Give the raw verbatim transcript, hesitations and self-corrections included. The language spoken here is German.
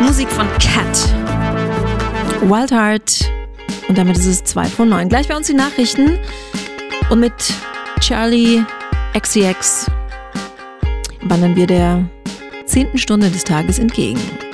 Musik von Cat. Wild Heart. Und damit ist es zwei vor neun. Gleich bei uns die Nachrichten. Und mit Charlie X C X wandern wir der zehnten Stunde des Tages entgegen.